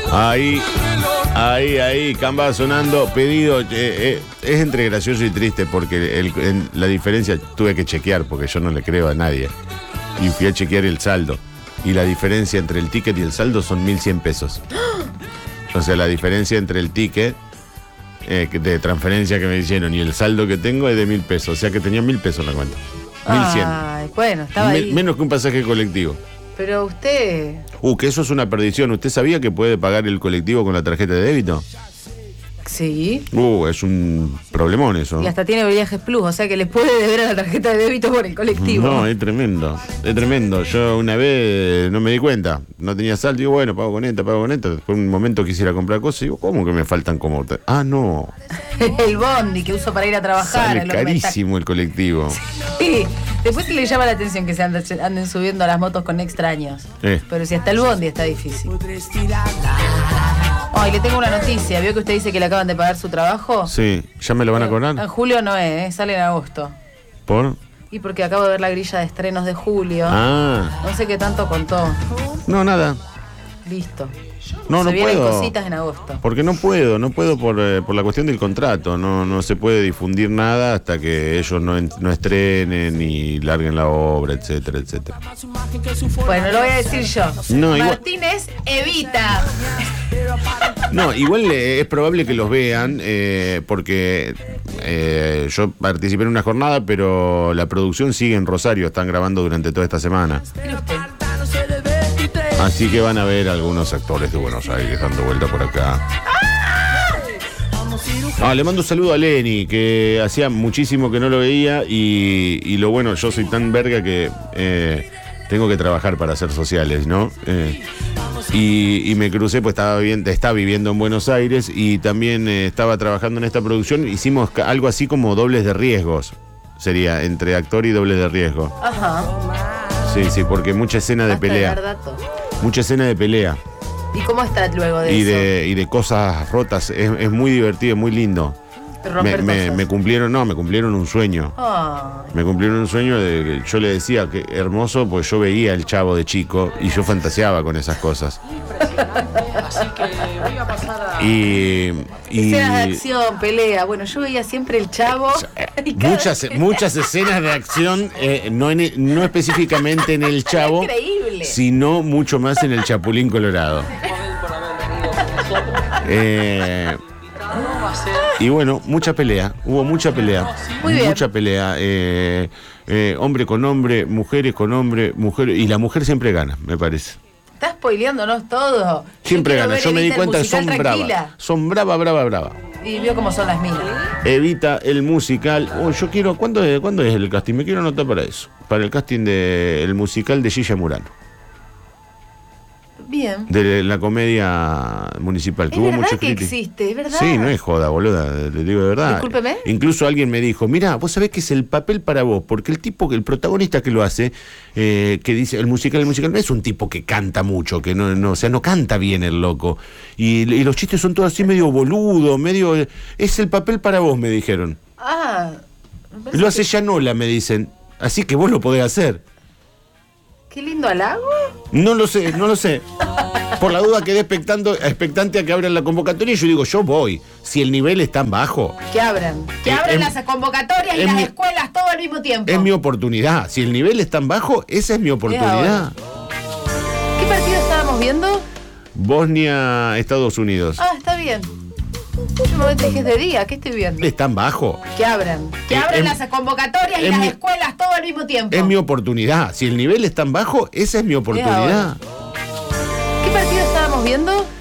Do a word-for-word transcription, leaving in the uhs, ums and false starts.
Ahí, ahí, ahí, Camba sonando, pedido. Eh, eh, es entre gracioso y triste porque el, el, la diferencia tuve que chequear porque yo no le creo a nadie. Y fui a chequear el saldo. Y la diferencia entre el ticket y el saldo son mil cien pesos. O sea, la diferencia entre el ticket eh, de transferencia que me hicieron y el saldo que tengo es de mil pesos. O sea que tenía mil pesos en la cuenta. Mil cien. Ay, bueno, estaba Me, ahí. Menos que un pasaje colectivo. Pero usted... Uh, que eso es una perdición. ¿Usted sabía que puede pagar el colectivo con la tarjeta de débito? Sí. Uh, es un problemón eso. Y hasta tiene viajes plus, o sea que le puede deber a la tarjeta de débito por el colectivo. No, es tremendo. Es tremendo. Yo una vez no me di cuenta. No tenía saldo. Digo, bueno, pago con esta, pago con esta. Después un momento quisiera comprar cosas y digo, ¿cómo que me faltan como? Ah, no. El bondi que uso para ir a trabajar. Sale carísimo el colectivo. Sí. Después le llama la atención que se anden, anden subiendo a las motos con extraños. Eh. Pero si hasta el bondi está difícil. Oh, y le tengo una noticia. ¿Vio que usted dice que le acaban de pagar su trabajo? Sí. ¿Ya me lo van a cobrar? En julio no es, ¿eh? Sale en agosto. ¿Por? Y porque acabo de ver la grilla de estrenos de julio. Ah. No sé qué tanto contó. No, nada. Listo. No, se no vienen puedo. Cositas en agosto. Porque no puedo, no puedo por, eh, por la cuestión del contrato. No, no se puede difundir nada hasta que ellos no, en, no estrenen y larguen la obra, etcétera, etcétera. Bueno, lo voy a decir yo. No, igual- Martínez evita. No, igual eh, es probable que los vean, eh, porque eh, yo participé en una jornada, pero la producción sigue en Rosario, están grabando durante toda esta semana. Mire usted. Así que van a ver algunos actores de Buenos Aires dando vuelta por acá. Ah, le mando un saludo a Lenny, que hacía muchísimo que no lo veía y, y lo bueno, yo soy tan verga que eh, tengo que trabajar para hacer sociales, ¿no? Eh, y, y me crucé, pues estaba, bien, estaba viviendo en Buenos Aires y también eh, estaba trabajando en esta producción. Hicimos ca- algo así como dobles de riesgos, sería entre actor y dobles de riesgo. Ajá. Sí, sí, porque mucha escena de Basta de pelea. dar datos. Mucha escena de pelea. ¿Y cómo está luego de Y eso? de, y de cosas rotas. Es, es muy divertido, es muy lindo. Me, Romper me, cosas. me cumplieron, no, me cumplieron un sueño. Ay. Me cumplieron un sueño de que yo le decía que hermoso, pues yo veía el Chavo de chico y yo fantaseaba con esas cosas. Así que voy a pasar a... Y, y Escenas de acción, pelea. Bueno, yo veía siempre el Chavo. y cada muchas, vez- muchas escenas de acción, eh, no, en, no específicamente en el Chavo, Increíble. sino mucho más en el Chapulín Colorado. por haber venido con nosotros. Eh, No va a ser... Y bueno, mucha pelea, hubo mucha pelea, Muy bien. mucha pelea, eh, eh, hombre con hombre, mujeres con hombre, mujeres, y la mujer siempre gana, me parece. Está spoileándonos todo. Siempre quiero gana, ver yo me di Evita el cuenta que son musical bravas, tranquila. son brava, brava, brava. Y vio cómo son las minas. Evita el musical, oh, yo quiero, ¿cuándo es, ¿cuándo es el casting? Me quiero anotar para eso, para el casting del musical de Gilla Murano, Bien. de la comedia municipal, que Es hubo verdad mucho que crítico. existe, es verdad. Sí, no es joda, boluda, le digo de verdad. Discúlpeme. Incluso alguien me dijo, mira, vos sabés que es el papel para vos, porque el tipo, que el protagonista que lo hace, eh, que dice, el musical, el musical, no es un tipo que canta mucho, que no, no, o sea, no canta bien el loco. Y, y los chistes son todos así medio boludo, medio... Es el papel para vos, me dijeron. Ah. me parece Lo hace que- Yanola, me dicen. Así que vos lo podés hacer. Qué lindo halago. No lo sé, no lo sé. Por la duda quedé expectando, expectante a que abran la convocatoria y yo digo, yo voy. Si el nivel es tan bajo, Que abran. Que Eh, abran es- las convocatorias y es las mi- escuelas todo al mismo tiempo. es mi oportunidad. Si el nivel es tan bajo, esa es mi oportunidad. ¿Qué partido estábamos viendo? Bosnia, Estados Unidos. Ah, está bien. Yo un momento dije, es de día, ¿qué estoy viendo? Es tan bajo. Que abran. Que Eh, abran es- las convocatorias y es las mi- escuelas todo al mismo tiempo. Es mi oportunidad. Si el nivel es tan bajo, esa es mi oportunidad. ¿Qué partido estábamos viendo?